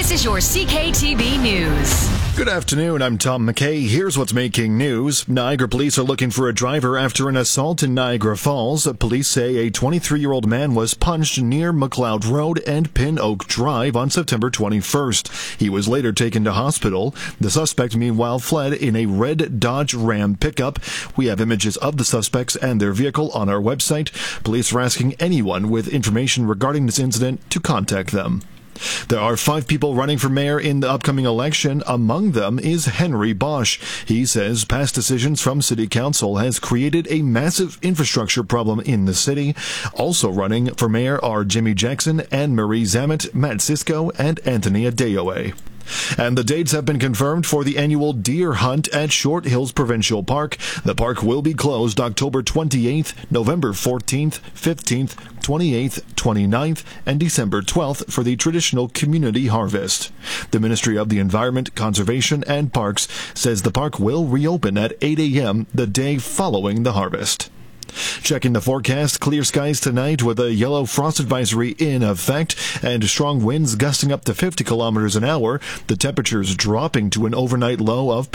This is your CKTB News. Good afternoon, I'm Tom McKay. Here's what's making news. Niagara police are looking for a driver after an assault in Niagara Falls. Police say a 23-year-old man was punched near McLeod Road and Pin Oak Drive on September 21st. He was later taken to hospital. The suspect, meanwhile, fled in a red Dodge Ram pickup. We have images of the suspects and their vehicle on our website. Police are asking anyone with information regarding this incident to contact them. There are 5 people running for mayor in the upcoming election. Among them is Henry Bosch. He says past decisions from city council has created a massive infrastructure problem in the city. Also running for mayor are Jimmy Jackson, Anne-Marie Zamet, Matt Sisko, and Anthony Adeoye. And the dates have been confirmed for the annual deer hunt at Short Hills Provincial Park. The park will be closed October 28th, November 14th, 15th, 28th, 29th, and December 12th for the traditional community harvest. The Ministry of the Environment, Conservation, and Parks says the park will reopen at 8 a.m. the day following the harvest. Checking the forecast, clear skies tonight with a yellow frost advisory in effect and strong winds gusting up to 50 kilometers an hour. The temperatures dropping to an overnight low of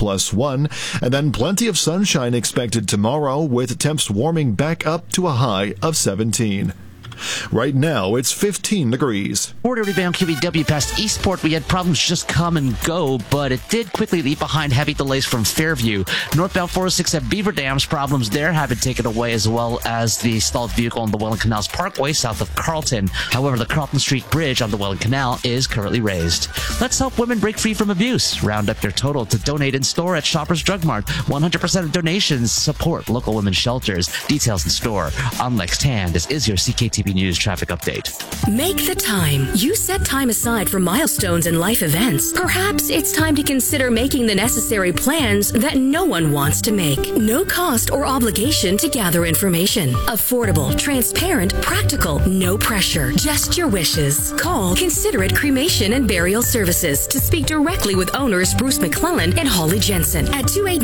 +1. And then plenty of sunshine expected tomorrow with temps warming back up to a high of 17. Right now, it's 15 degrees. Border rebound QEW past Eastport. We had problems just come and go, but it did quickly leave behind heavy delays from Fairview. Northbound 406 at Beaver Dams, problems there have been taken away, as well as the stalled vehicle on the Welland Canals Parkway south of Carlton. However, the Carlton Street Bridge on the Welland Canal is currently raised. Let's help women break free from abuse. Round up your total to donate in store at Shoppers Drug Mart. 100% of donations support local women's shelters. Details in store. On next hand, this is your CKTB News traffic update. Make the time. You set time aside for milestones and life events. Perhaps it's time to consider making the necessary plans that no one wants to make. No cost or obligation to gather information. Affordable, transparent, practical, no pressure. Just your wishes. Call Considerate Cremation and Burial Services to speak directly with owners Bruce McClellan and Holly Jensen at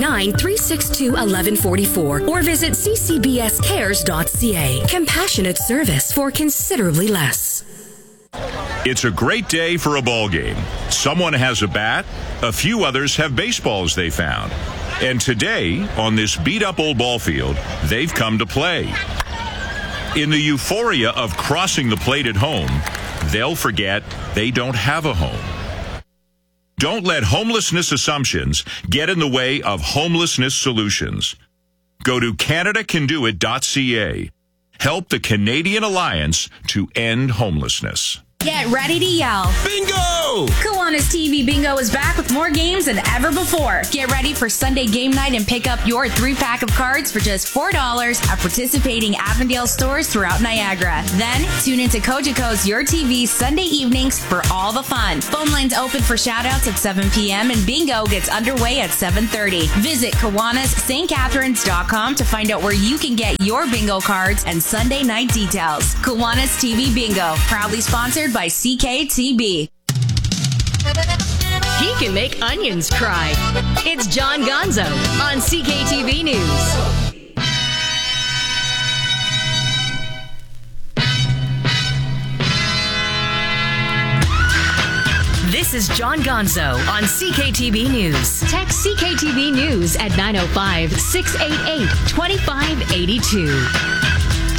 289-362-1144 or visit ccbscares.ca. Compassionate service for considerably less. It's a great day for a ball game. Someone has a bat, a few others have baseballs they found. And today, on this beat-up old ball field, they've come to play. In the euphoria of crossing the plate at home, they'll forget they don't have a home. Don't let homelessness assumptions get in the way of homelessness solutions. Go to CanadaCanDoIt.ca. Help the Canadian Alliance to end homelessness. Get ready to yell. Bingo! Kiwanis TV Bingo is back with more games than ever before. Get ready for Sunday game night and pick up your 3-pack of cards for just $4 at participating Avondale stores throughout Niagara. Then, tune into Cogeco's Your TV Sunday evenings for all the fun. Phone lines open for shoutouts at 7 p.m. and Bingo gets underway at 7:30. Visit KiwanisSt.Catharines.com to find out where you can get your bingo cards and Sunday night details. Kiwanis TV Bingo, proudly sponsored by CKTB. He can make onions cry. It's John Gonzo on CKTB News. This is John Gonzo on CKTB News. Text CKTB News at 905-688-2582.